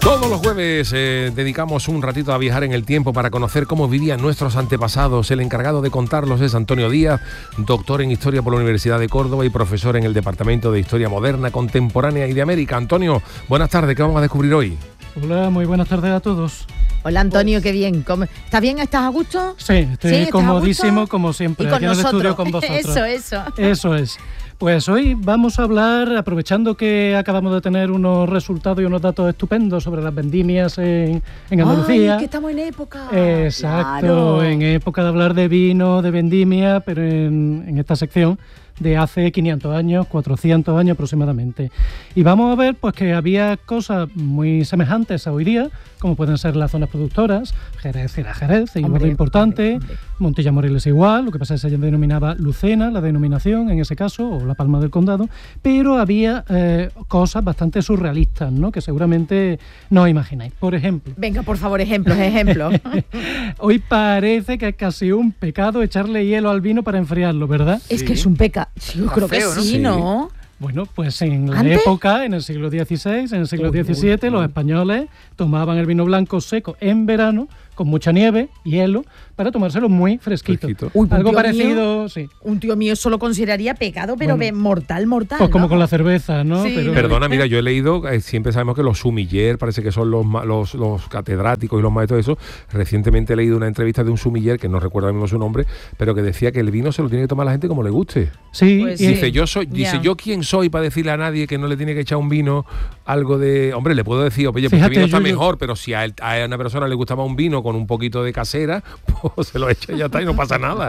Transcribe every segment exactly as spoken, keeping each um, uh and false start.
Todos los jueves eh, dedicamos un ratito a viajar en el tiempo para conocer cómo vivían nuestros antepasados. El encargado de contarlos es Antonio Díaz, doctor en Historia por la Universidad de Córdoba y profesor en el Departamento de Historia Moderna, Contemporánea y de América. Antonio, buenas tardes, ¿qué vamos a descubrir hoy? Hola, muy buenas tardes a todos. Hola Antonio, qué bien. ¿Cómo? ¿Estás bien? ¿Estás a gusto? Sí, estoy ¿Sí? comodísimo como siempre. Y con aquí en el estudio con vosotros. Eso, eso. Eso es. Pues hoy vamos a hablar, aprovechando que acabamos de tener unos resultados y unos datos estupendos sobre las vendimias en, en Andalucía. Ay, que estamos en época. Exacto, claro. En época de hablar de vino, de vendimia, pero en, en esta sección de hace quinientos años, cuatrocientos años aproximadamente. Y vamos a ver pues que había cosas muy semejantes a hoy día, como pueden ser las zonas productoras. Jerez era Jerez, igual de importante. Hombre, hombre. Montilla Moriles igual, lo que pasa es que se denominaba Lucena, la denominación en ese caso, o La Palma del Condado, pero había eh, cosas bastante surrealistas, ¿no?, que seguramente no os imagináis. Por ejemplo... Venga, por favor, ejemplos, ejemplos. Hoy parece que es casi un pecado echarle hielo al vino para enfriarlo, ¿verdad? Es sí. que es un pecado. Yo Está creo feo, que ¿no? sí, Sí. ¿no? Bueno, pues en la ¿Antes? época, en el siglo dieciséis, en el siglo Uy, diecisiete, uy, los uy. españoles tomaban el vino blanco seco en verano, con mucha nieve, hielo, para tomárselo muy fresquito. Fresquito. Uy, Algo tío parecido, mío, sí. Un tío mío eso lo consideraría pecado, pero Bueno, ve- mortal, mortal. Pues como ¿no? con la cerveza, ¿no? Sí. Pero, Perdona, mira, yo he leído, eh, siempre sabemos que los sumiller, parece que son los, ma- los, los catedráticos y los maestros de eso. Recientemente he leído una entrevista de un sumiller, que no recuerdo ahora mismo su nombre, pero que decía que el vino se lo tiene que tomar la gente como le guste. sí, Pues y- sí. Dice, yo soy, dice, Ya. yo quién soy para decirle a nadie que no le tiene que echar un vino algo de... Hombre, le puedo decir, oye, pues Fíjate, este vino está yo- yo- mejor, pero si a, él- a una persona le gustaba un vino con un poquito de casera, pues se lo echa y ya está y no pasa nada.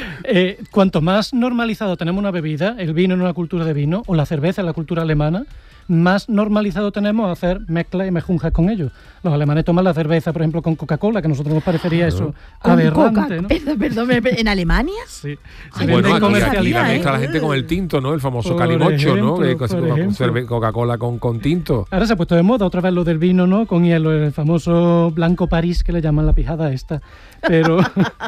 Eh, cuanto más normalizado tenemos una bebida, el vino en una cultura de vino, o la cerveza en la cultura alemana, más normalizado tenemos hacer mezclas y mejunjes con ellos. Los alemanes toman la cerveza, por ejemplo, con Coca-Cola, que a nosotros nos parecería eso Con aberrante, Coca- ¿no? Perdón, perdón, me- ¿en Alemania? Sí. Ay, Se Bueno, venden aquí, aquí la comercialidades. mezcla la ¿eh? gente con el tinto, ¿no? El famoso Por calimocho, ¿no? ejemplo, Que casi por Coca- ejemplo. cerve- Coca-Cola con, con tinto. Ahora se ha puesto de moda otra vez lo del vino, ¿no? Con hielo, el famoso blanco París, que le llaman la pijada esta. Pero,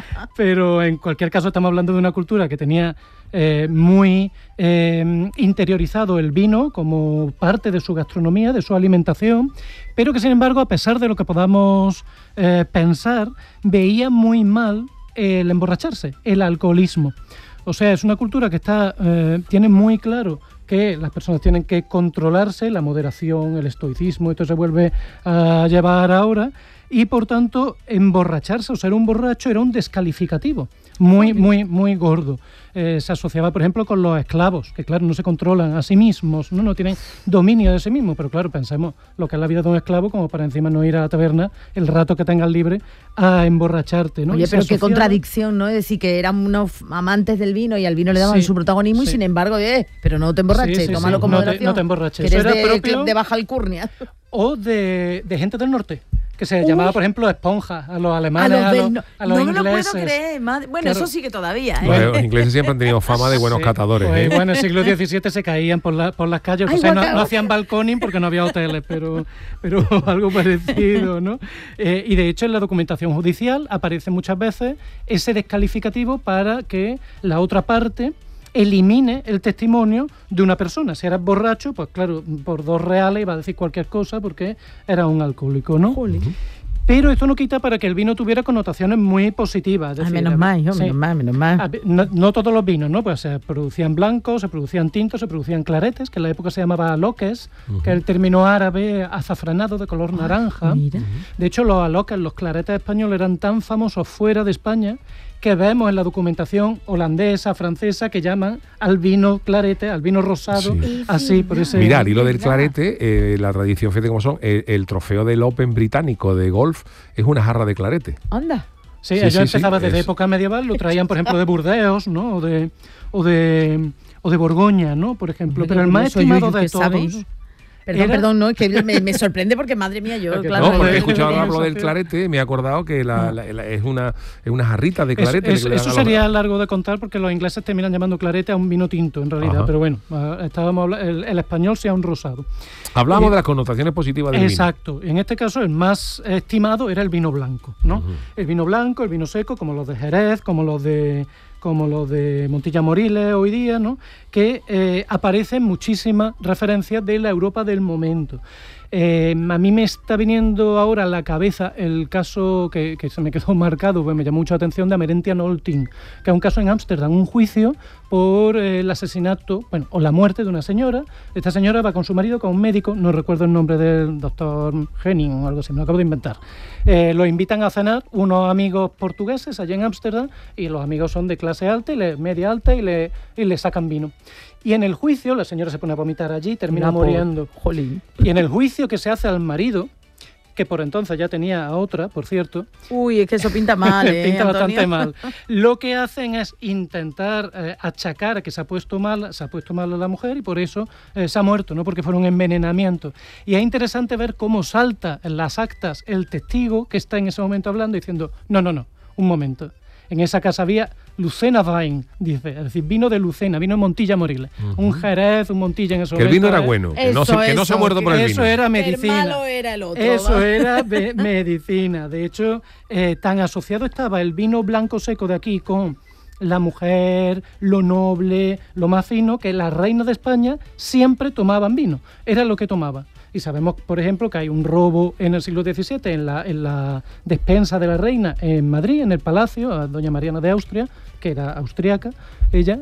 pero en cualquier caso estamos hablando de una cultura que tenía eh, muy eh, interiorizado el vino como parte de su gastronomía, de su alimentación, pero que sin embargo, a pesar de lo que podamos eh, pensar, veía muy mal el emborracharse, el alcoholismo. O sea, es una cultura que está eh, tiene muy claro que las personas tienen que controlarse, la moderación, el estoicismo, esto se vuelve a llevar ahora, y por tanto emborracharse o ser un borracho era un descalificativo muy, muy, muy gordo. Eh, se asociaba, por ejemplo, con los esclavos, que claro, no se controlan a sí mismos, no, no tienen dominio de sí mismos, pero claro, pensemos lo que es la vida de un esclavo, como para encima no ir a la taberna el rato que tengas libre a emborracharte, ¿no? Oye, Y se pero qué asociaba- contradicción, ¿no? Es decir, que eran unos amantes del vino y al vino le daban Sí, su protagonismo y sí. sin embargo, eh, pero no te emborraches, Sí, sí, tómalo sí. con No te- moderación. no te emborraches. Que Eso eres era de, propio- de baja alcurnia. O de, de gente del norte, que se Uy. llamaba, por ejemplo, esponjas, a los A alemanes, los a del los, no, a los no me lo ingleses. puedo creer. madre- Bueno, Claro. eso sí que todavía, ¿eh? Bueno, los ingleses siempre han tenido fama de buenos Sí, catadores, pues, ¿eh? bueno, en el siglo diecisiete se caían por, la, por las calles, Ay, o sea, no, guaca, no hacían balconing porque no había hoteles, pero, pero algo parecido, ¿no? Eh, y de hecho en la documentación judicial aparece muchas veces ese descalificativo para que la otra parte elimine el testimonio de una persona. Si eras borracho, pues claro, por dos reales iba a decir cualquier cosa porque era un alcohólico, ¿no? Jolín. Pero esto no quita para que el vino tuviera connotaciones muy positivas. es Ah, decir, menos a- mal, hijo, sí. menos mal, menos mal. A ver, No, no todos los vinos, ¿no? Pues se producían blancos, se producían tintos, se producían claretes, que en la época se llamaba aloques, que es el término árabe azafranado de color naranja. Mira. De hecho, los aloques, los claretes españoles eran tan famosos fuera de España que vemos en la documentación holandesa, francesa, que llaman al vino clarete, al vino rosado, Sí. así, por ese... Mira, al hilo del ¿verdad? clarete, eh, la tradición, fíjate cómo son, el, el trofeo del Open británico de golf es una jarra de clarete. Anda. Sí, Sí, ellos sí, sí, empezaban desde es- época medieval, lo traían, por ejemplo, de Burdeos, ¿no? O de, o de, o de Borgoña, ¿no? Por ejemplo. Pero el más Curioso, yo- estimado yo de que sabe, todos... hijo. Perdón, era- perdón, no, es que me, me sorprende porque, madre mía, yo, Porque claro... No, porque he yo- escuchado yo- hablar del clarete, me he acordado que la- la- la- es, una, es una jarrita de Es- clarete. es- que le dan eso a los- sería largo de contar porque los ingleses terminan llamando clarete a un vino tinto, en realidad. Ajá. Pero bueno, ah, estábamos habla- el, el español sea un rosado. Hablamos Eh, de las connotaciones positivas del vino. Exacto. En este caso, el más estimado era el vino blanco, ¿no? Ujú. El vino blanco, el vino seco, como los de Jerez, como los de como los de Montilla Moriles hoy día, ¿no? Que eh, aparecen muchísimas referencias de la Europa del momento. Eh, a mí me está viniendo ahora a la cabeza el caso que, que se me quedó marcado, pues me llamó mucho la atención, de Amerentien Olting, que es un caso en Ámsterdam, un juicio por eh, el asesinato, bueno, o la muerte de una señora. Esta señora va con su marido, con un médico, no recuerdo el nombre del doctor Henning o algo así, me lo acabo de inventar. Eh, lo invitan a cenar unos amigos portugueses allá en Ámsterdam, y los amigos son de clase alta y le, media alta y le, y le sacan vino. Y en el juicio, la señora se pone a vomitar allí, termina La muriendo. Jolín. Y en el juicio que se hace al marido, que por entonces ya tenía a otra, por cierto. Uy, es que eso pinta mal, ¿eh, pinta Antonio? bastante mal. Lo que hacen es intentar eh, achacar que se ha puesto mal, se ha puesto mal a la mujer y por eso eh, se ha muerto, no porque fuera un envenenamiento. Y es interesante ver cómo salta en las actas el testigo que está en ese momento hablando diciendo, no, no, no, un momento. En esa casa había Lucena Wein, dice, es decir, vino de Lucena, vino de Montilla Moriles. Uh-huh. Un Jerez, un Montilla en ese que momento. Que el vino era ¿eh? bueno, que, eso, no, se, que no se ha muerto por el vino. Eso era medicina. El malo era el otro. Eso ¿va? era be- medicina. De hecho, eh, tan asociado estaba el vino blanco seco de aquí con la mujer, lo noble, lo más fino, que las reinas de España siempre tomaban vino. Era lo que tomaban. Y sabemos, por ejemplo, que hay un robo en el siglo diecisiete en la, en la despensa de la reina en Madrid, en el palacio, a doña Mariana de Austria, que era austriaca, ella,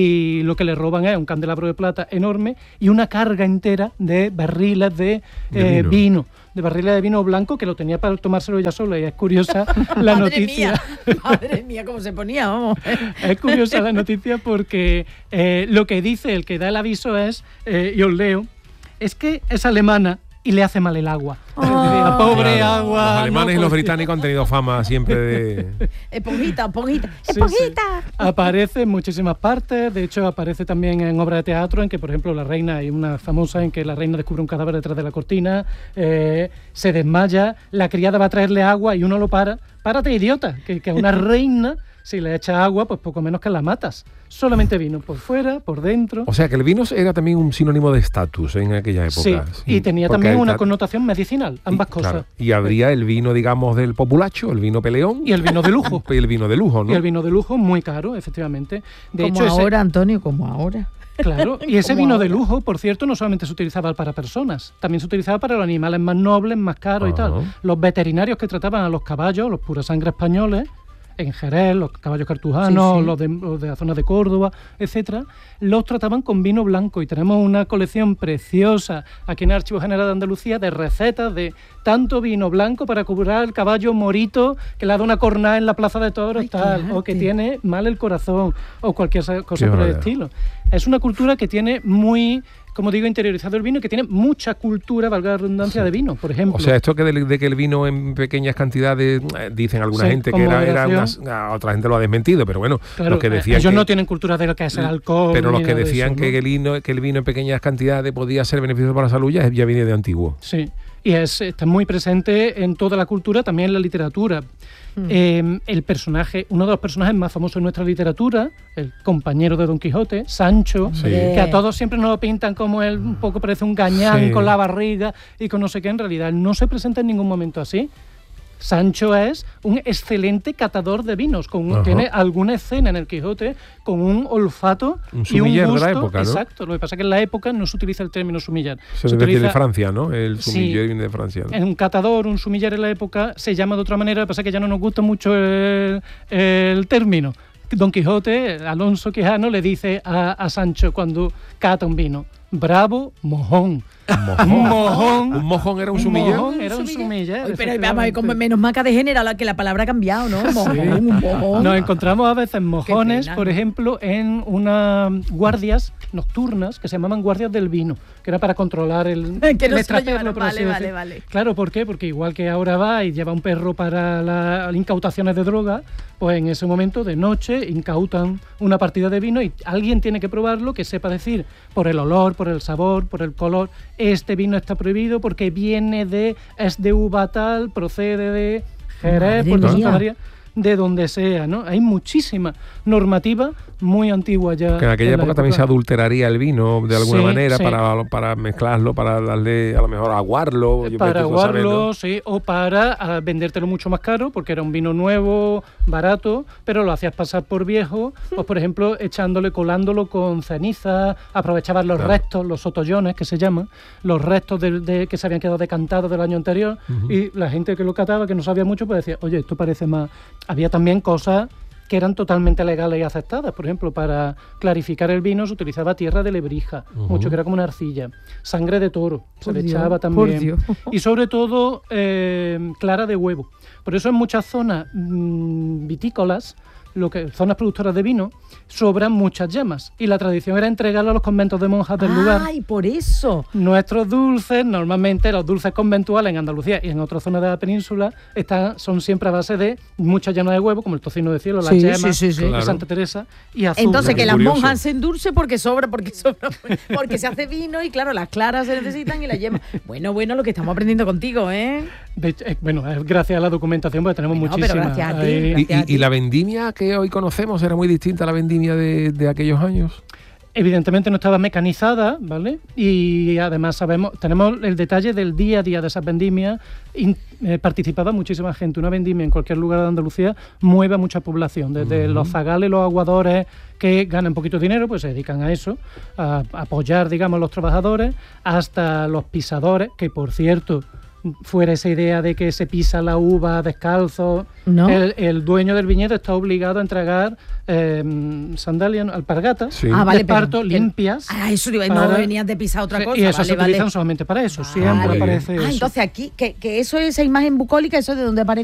y lo que le roban es un candelabro de plata enorme y una carga entera de barriles de, de eh, vino. vino, de barriles de vino blanco, que lo tenía para tomárselo ella sola, y es curiosa la Madre noticia. Mía, madre mía, cómo se ponía, vamos. Es curiosa la noticia porque eh, lo que dice el que da el aviso es, eh, y os leo, es que es alemana y le hace mal el agua. Oh. La pobre Claro, agua. Los alemanes no y los podía. británicos han tenido fama siempre de... Esponjita, esponjita, Sí, esponjita. sí. Aparece en muchísimas partes, de hecho aparece también en obras de teatro en que, por ejemplo, la reina, hay una famosa en que la reina descubre un cadáver detrás de la cortina, eh, se desmaya, la criada va a traerle agua y uno lo para. Párate, idiota, que, que a una reina, si le echa agua, pues poco menos que la matas. Solamente vino por fuera, por dentro. O sea, que el vino era también un sinónimo de estatus en aquella época. Sí, Sí, y tenía porque también el una ta- connotación medicinal, ambas y, cosas. claro, y habría el vino, digamos, del populacho, el vino peleón. Y el vino de lujo. Y el vino de lujo, ¿no? Y el vino de lujo muy caro, efectivamente. De Como hecho, ese- ahora, Antonio, como ahora. Claro, y ese Como vino ahora. de lujo, por cierto, no solamente se utilizaba para personas, también se utilizaba para los animales más nobles, más caros y Ajá. tal. Los veterinarios que trataban a los caballos, los pura sangre españoles, en Jerez, los caballos cartujanos, Sí, sí. Los, de, los de la zona de Córdoba, etcétera, los trataban con vino blanco. Y tenemos una colección preciosa aquí en el Archivo General de Andalucía de recetas de tanto vino blanco para curar el caballo morito que le ha dado una cornada en la plaza de toros, Ay, qué tal, o que arte. tiene mal el corazón, o cualquier sa- cosa Qué por el barbaridad. estilo. Es una cultura que tiene muy, como digo, interiorizado el vino, y que tiene mucha cultura, valga la redundancia, de vino, por ejemplo. O sea, esto que de, de que el vino en pequeñas cantidades, eh, dicen alguna Sí, gente con que era, era moderación. unas- a otra gente lo ha desmentido, pero bueno, Claro, los que eh, decían ellos que, no tienen cultura de lo que es el alcohol. pero los ni que nada de decían eso, que, ¿no? el vino, que el vino en pequeñas cantidades podía ser beneficioso para la salud ya, ya viene de antiguo. Sí, y es, está muy presente en toda la cultura, también en la literatura. Mm. Eh, el personaje, uno de los personajes más famosos de nuestra literatura, el compañero de Don Quijote, Sancho, Sí. que a todos siempre nos lo pintan como él, un poco parece un gañán Sí. con la barriga y con no sé qué, en realidad él no se presenta en ningún momento así. Sancho es un excelente catador de vinos, con un- Ajá. tiene alguna escena en el Quijote con un olfato Un y un sumiller de gusto. la época, ¿no? Exacto, lo que pasa es que en la época no se utiliza el término sumillar. Eso Se debe decir de utiliza- Francia, ¿no? El Sí. sumiller viene de Francia, ¿no? es un catador, un sumiller en la época, se llama de otra manera, lo que pasa es que ya no nos gusta mucho el, el término. Don Quijote, Alonso Quijano, le dice a, a Sancho cuando cata un vino, bravo, mojón. Mojón. Un mojón. Un mojón era un Un sumiller. mojón era un sumiller. Ay, pero vamos a ver, como menos marca de género, la que la palabra ha cambiado, ¿no? Mojón, Sí. un mojón. Nos encontramos a veces mojones, pena. por ejemplo, en unas guardias nocturnas que se llamaban guardias del vino, que era para controlar el, Que el no se lo extraperlo, llevaron. por así Vale, vale, decir. vale. Claro, ¿por qué? Porque igual que ahora va y lleva un perro para las incautaciones de droga, pues en ese momento de noche incautan una partida de vino y alguien tiene que probarlo, que sepa decir por el olor, por el sabor, por el color, este vino está prohibido porque viene de, es de uva tal, procede de Jerez, Madre Puerto Santa mía. María. de donde sea, ¿no? Hay muchísima normativa muy antigua ya. Que en aquella en la época también se adulteraría el vino de alguna Sí, manera sí. para, para mezclarlo, para darle, a lo mejor aguarlo. yo Para vete tú a saber, aguarlo, ¿no? sí, o para ah, vendértelo mucho más caro, porque era un vino nuevo, barato, pero lo hacías pasar por viejo, pues por ejemplo, echándole, colándolo con ceniza, aprovechabas los Claro. restos, los sotollones que se llaman, los restos de, de- que se habían quedado decantados del año anterior, Ujú. y la gente que lo cataba, que no sabía mucho, pues decía, oye, esto parece más... Había también cosas que eran totalmente legales y aceptadas. Por ejemplo, para clarificar el vino se utilizaba tierra de lebrija, Ujú. mucho que era como una arcilla, sangre de toro, se Por le Dios, echaba por también, Dios. y sobre todo eh, clara de huevo. Por eso en muchas zonas mm, vitícolas, lo que, zonas productoras de vino, sobran muchas llamas, y la tradición era entregarlo a los conventos de monjas del lugar. ¡Ay, por eso! Nuestros dulces, normalmente los dulces conventuales en Andalucía y en otras zonas de la península, están, son siempre a base de mucha llama de huevo, como el tocino de cielo, la Sí, yema sí, sí, sí. de Claro. Santa Teresa, y azúcar. Entonces, Qué que las curioso. monjas se endulce porque sobra, porque sobra, porque se hace vino y claro, las claras se necesitan y las yemas. Bueno, bueno, lo que estamos aprendiendo contigo, ¿eh? De hecho, eh, bueno, es gracias a la documentación, porque tenemos Bueno, pero muchísimas. gracias a ti, ahí. Y, gracias a y- ti. y la vendimia que hoy conocemos era muy distinta a la vendimia de, de aquellos años. Evidentemente no estaba mecanizada, ¿vale? Y además sabemos, tenemos el detalle del día a día de esas vendimias. In- eh, participaba muchísima gente. Una vendimia en cualquier lugar de Andalucía mueve a mucha población, desde Ujú. los zagales, los aguadores que ganan poquito dinero, pues se dedican a eso, a, a apoyar, digamos, a los trabajadores, hasta los pisadores, que por cierto, fuera esa idea de que se pisa la uva descalzo, ¿No? el, el dueño del viñedo está obligado a entregar eh, sandalias, alpargatas, Sí. Ah, vale, de parto pero- limpias. Ah, eso digo, no para- venías de pisar otra Sí, cosa. y eso vale, se vale. utilizan solamente para eso, Vale. siempre Ah, muy bien. aparece Ah, eso. entonces aquí, que, que eso, esa imagen bucólica, ¿eso de dónde aparece?